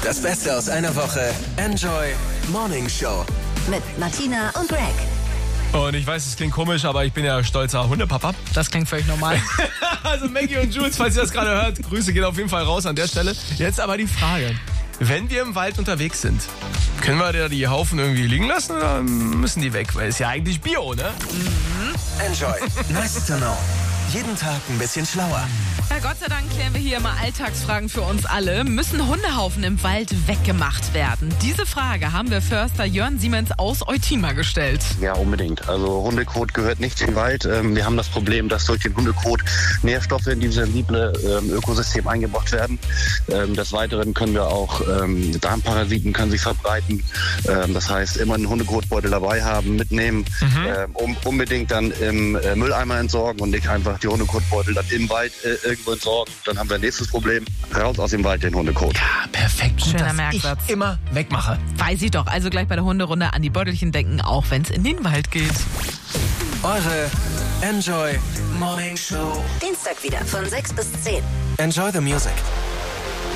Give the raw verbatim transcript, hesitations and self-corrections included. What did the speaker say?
Das Beste aus einer Woche. Enjoy Morning Show. Mit Martina und Greg. Und ich weiß, es klingt komisch, aber ich bin ja stolzer Hundepapa. Das klingt völlig normal. Also Maggie und Jules, falls ihr das gerade hört, Grüße gehen auf jeden Fall raus an der Stelle. Jetzt aber die Frage, wenn wir im Wald unterwegs sind, können wir da die Haufen irgendwie liegen lassen oder müssen die weg? Weil es ja eigentlich Bio, ne? Mhm. Enjoy. Nice to know. Jeden Tag ein bisschen schlauer. Ja, Gott sei Dank klären wir hier immer Alltagsfragen für uns alle. Müssen Hundehaufen im Wald weggemacht werden? Diese Frage haben wir Förster Jörn Siemens aus Eutin mal gestellt. Ja, unbedingt. Also Hundekot gehört nicht in den Wald. Wir haben das Problem, dass durch den Hundekot Nährstoffe in dieses sensible Ökosystem eingebracht werden. Des Weiteren können wir auch Darmparasiten können sich verbreiten. Das heißt, immer einen Hundekotbeutel dabei haben, mitnehmen, mhm. um, unbedingt dann im Mülleimer entsorgen und nicht einfach die Hundekotbeutel dann im Wald äh, irgendwo entsorgen. Dann haben wir ein nächstes Problem. Raus aus dem Wald den Hundekot. Ja, perfekt. Gut, Schöner dass Merksatz. Ich immer wegmache. Weiß ich doch. Also gleich bei der Hunderunde an die Beutelchen denken, auch wenn es in den Wald geht. Eure Enjoy Morning Show. Dienstag wieder von sechs bis zehn. Enjoy the music.